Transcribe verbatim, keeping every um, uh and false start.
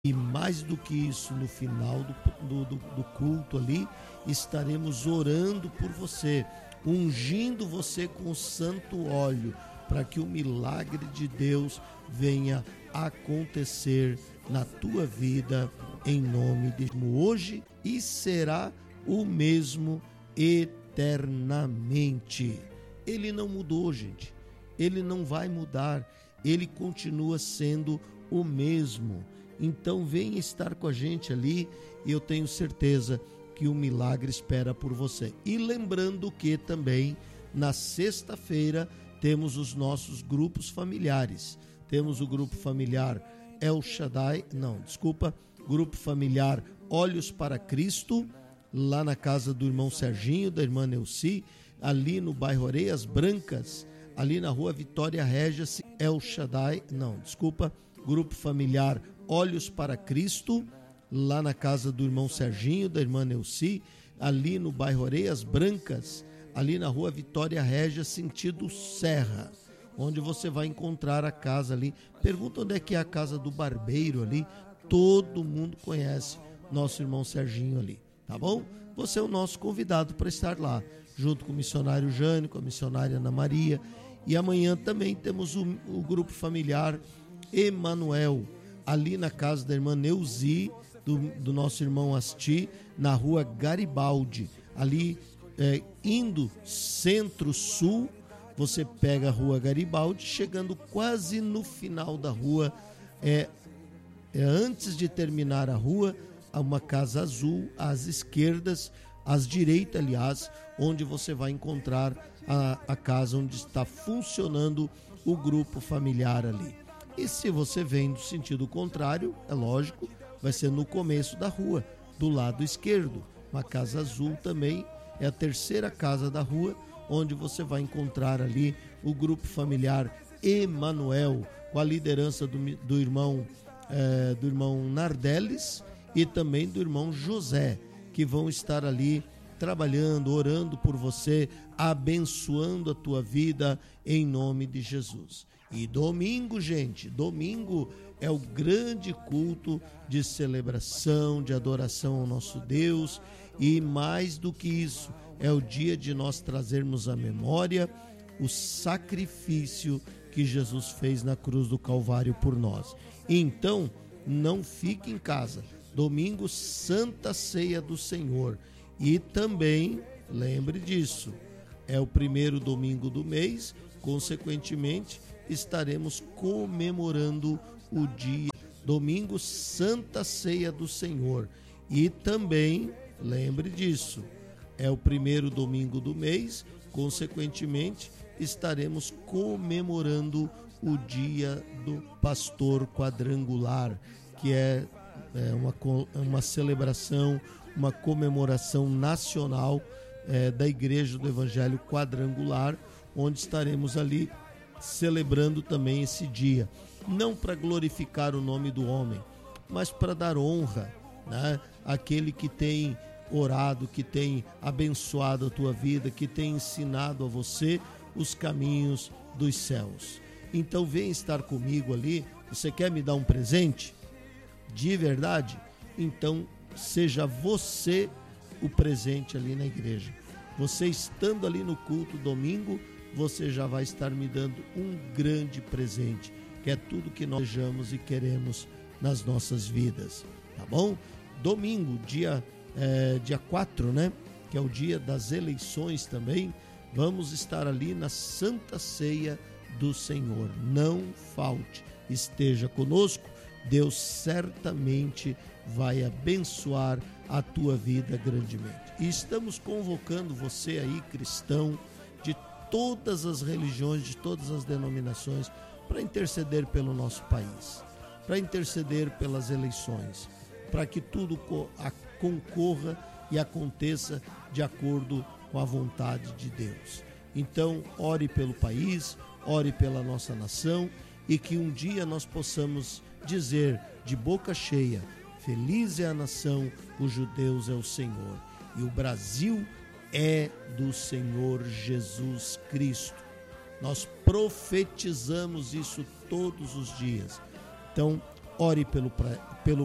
E mais do que isso, no final do, do, do culto ali, estaremos orando por você, ungindo você com o santo óleo, para que o milagre de Deus venha acontecer na tua vida, em nome de Jesus, hoje, e será o mesmo eternamente. Ele não mudou, gente. Ele não vai mudar. Ele continua sendo o mesmo. Então venha estar com a gente ali e eu tenho certeza que o milagre espera por você. E lembrando que também na sexta-feira temos os nossos grupos familiares. Temos o grupo familiar El Shaddai, não, desculpa, grupo familiar Olhos para Cristo, lá na casa do irmão Serginho, da irmã Neuci, ali no bairro Areias Brancas, ali na rua Vitória Régia, El Shaddai, não, desculpa, grupo familiar Olhos para Cristo, lá na casa do irmão Serginho, da irmã Neuci, ali no bairro Areias Brancas, ali na rua Vitória Régia, sentido Serra, onde você vai encontrar a casa ali. Pergunta onde é que é a casa do barbeiro ali, todo mundo conhece nosso irmão Serginho ali, tá bom? Você é o nosso convidado para estar lá, junto com o missionário Jânio, com a missionária Ana Maria, e amanhã também temos o, o grupo familiar Emanuel, ali na casa da irmã Neuzi, do, do nosso irmão Asti, na rua Garibaldi, ali é, indo centro-sul, você pega a rua Garibaldi, chegando quase no final da rua, é, é antes de terminar a rua, há uma casa azul às esquerdas, às direitas, aliás, onde você vai encontrar a, a casa onde está funcionando o grupo familiar ali. E se você vem do sentido contrário, é lógico, vai ser no começo da rua, do lado esquerdo. Uma casa azul também, é a terceira casa da rua, onde você vai encontrar ali o grupo familiar Emanuel, com a liderança do, do, irmão, é, do irmão Nardeles e também do irmão José, que vão estar ali trabalhando, orando por você, abençoando a tua vida em nome de Jesus. E domingo, gente, domingo é o grande culto de celebração, de adoração ao nosso Deus, e mais do que isso, é o dia de nós trazermos à memória o sacrifício que Jesus fez na cruz do Calvário por nós. Então, não fique em casa. Domingo, Santa Ceia do Senhor. E também, lembre disso, é o primeiro domingo do mês, consequentemente, estaremos comemorando o dia, domingo, Santa Ceia do Senhor. E também, lembre disso, é o primeiro domingo do mês, consequentemente, estaremos comemorando o dia do pastor quadrangular, que é, é uma, uma celebração, uma comemoração nacional é, da Igreja do Evangelho Quadrangular, onde estaremos ali celebrando também esse dia, não para glorificar o nome do homem, mas para dar honra, né, àquele que tem orado, que tem abençoado a tua vida, que tem ensinado a você os caminhos dos céus. Então vem estar comigo ali. Você quer me dar um presente? De verdade? Então seja você o presente ali na igreja. Você estando ali no culto domingo, você já vai estar me dando um grande presente, que é tudo que nós desejamos e queremos nas nossas vidas, tá bom? Domingo, dia, é, dia quatro, né? Que é o dia das eleições também, vamos estar ali na Santa Ceia do Senhor. Não falte, esteja conosco, Deus certamente vai abençoar a tua vida grandemente. E estamos convocando você aí, cristão, de todas as religiões, de todas as denominações, para interceder pelo nosso país, para interceder pelas eleições, para que tudo concorra e aconteça de acordo com a vontade de Deus. Então, ore pelo país, ore pela nossa nação, e que um dia nós possamos dizer de boca cheia: feliz é a nação cujo Deus é o Senhor, e o Brasil é do Senhor Jesus Cristo. Nós profetizamos isso todos os dias. Então, ore pelo, pelo